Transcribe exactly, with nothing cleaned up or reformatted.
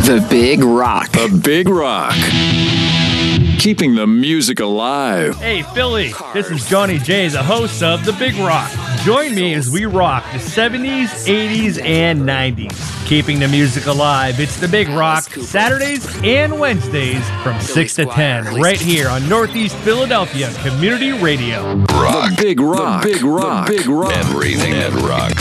The Big Rock. The Big Rock. Keeping the music alive. Hey, Philly, this is Johnny J, the host of The Big Rock. Join me as we rock the seventies, eighties, and nineties. Keeping the music alive, it's The Big Rock, Saturdays and Wednesdays from six to ten, right here on Northeast Philadelphia Community Radio. Rock. The Big Rock. The Big Rock. The Big Rock. Everything that rocks.